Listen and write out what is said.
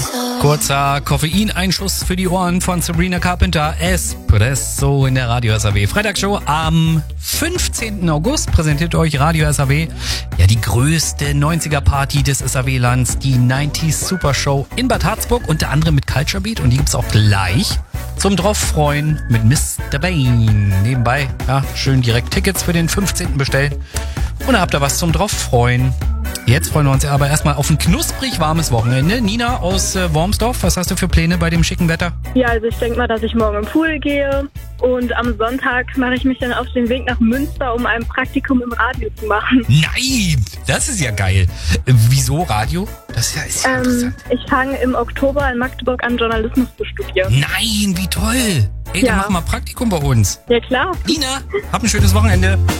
Kurzer Koffeineinschuss für die Ohren von Sabrina Carpenter. Espresso in der Radio SAW. Freitagsshow am 15. August präsentiert euch Radio SAW. Ja, die größte 90er-Party des SAW-Lands, die 90s Super Show in Bad Harzburg, unter anderem mit Culture Beat. Und die gibt's auch gleich zum Drauffreuen mit Mr. Bane. Nebenbei, ja, schön direkt Tickets für den 15. bestellen. Und dann habt ihr was zum Drauffreuen. Jetzt freuen wir uns aber erstmal auf ein knusprig warmes Wochenende. Nina aus Wormsdorf, was hast du für Pläne bei dem schicken Wetter? Ja, also ich denke mal, dass ich morgen im Pool gehe und am Sonntag mache ich mich dann auf den Weg nach Münster, um ein Praktikum im Radio zu machen. Nein, das ist ja geil. Wieso Radio? Das ist ja interessant. Ich fange im Oktober in Magdeburg an, Journalismus zu studieren. Nein, wie toll. Ey, dann mach mal Praktikum bei uns. Ja, klar. Nina, hab ein schönes Wochenende.